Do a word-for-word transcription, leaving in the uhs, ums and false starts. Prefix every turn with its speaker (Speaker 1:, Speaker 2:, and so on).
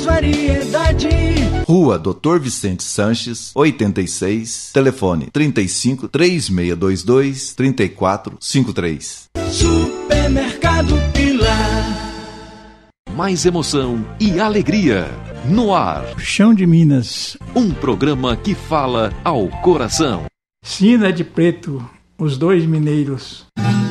Speaker 1: variedade.
Speaker 2: Rua Doutor Vicente Sanches, oitenta e seis, telefone trinta e cinco, três seis dois dois, trinta e quatro cinquenta e três.
Speaker 1: Supermercado Pilar.
Speaker 3: Mais emoção e alegria no ar.
Speaker 4: Chão de Minas.
Speaker 3: Um programa que fala ao coração.
Speaker 4: Sina de Preto, os dois mineiros.